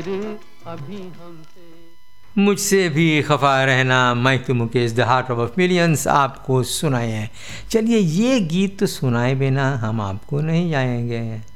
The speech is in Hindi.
अभी हमसे मुझसे भी खफा रहना, मैं तो Mukesh the heart of millions आपको सुनाए हैं। चलिए ये गीत तो सुनाए बिना हम आपको नहीं जाएंगे।